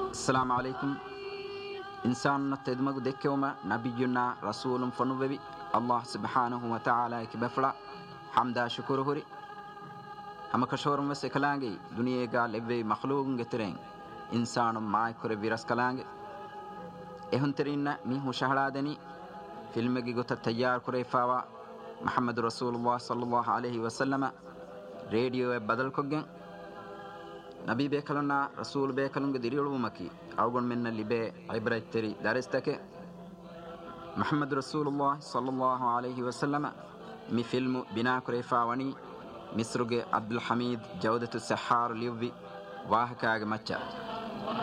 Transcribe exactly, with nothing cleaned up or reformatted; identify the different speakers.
Speaker 1: السلام عليكم إنسان نتدمج دكوما نبينا رسول فنوبي الله سبحانه وتعالى كبفلا حمدا شكره هري هم كشورم وسكلانجي دنيا قال إبي مخلوق جترين إنسان ما يكره بيرس كلانج إهون ترينا ميه شهرادني فيلم جيجوت التيار كره فاوا محمد رسول الله صلى الله عليه وسلم راديو بدل كوجن نبي بيكلنا رسول بيكلنا ديريولو مكي أوغن من اللي بي عبرة تري دارستك محمد رسول الله صلى الله عليه وسلم مي فيلم بنا كريفا وني مصرغ عبد الحميد جودة السحار ليوبي واهكاغ مچا